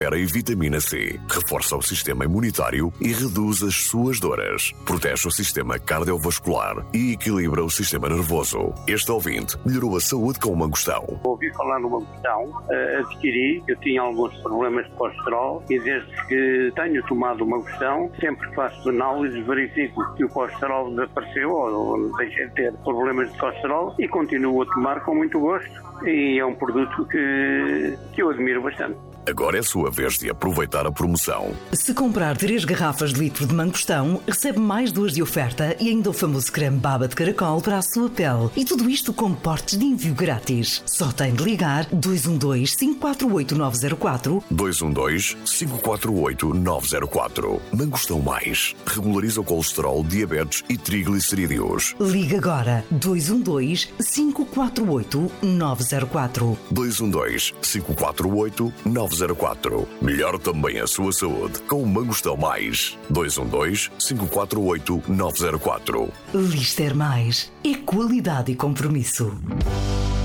e vitamina C, reforça o sistema imunitário e reduz as suas dores, protege o sistema cardiovascular e equilibra o sistema nervoso. Este ouvinte melhorou a saúde com o mangostão. Ouvi falar no mangostão, adquiri, eu tinha alguns problemas de colesterol e desde que tenho tomado o mangostão, sempre que faço análises verifico que o colesterol desapareceu ou deixei de ter problemas de colesterol e continuo a tomar com muito gosto e é um produto que eu admiro bastante. Agora é a sua vez de aproveitar a promoção. Se comprar 3 garrafas de litro de mangostão, recebe mais 2 de oferta e ainda o famoso creme baba de caracol para a sua pele. E tudo isto com portes de envio grátis. Só tem de ligar 212-548-904. 212-548-904. Mangostão Mais. Regulariza o colesterol, diabetes e triglicerídeos. Liga agora 212-548-904. 212-548-904. Melhor também a sua saúde com o Mangostão Mais. 212-548-904. Lister Mais. É qualidade e compromisso.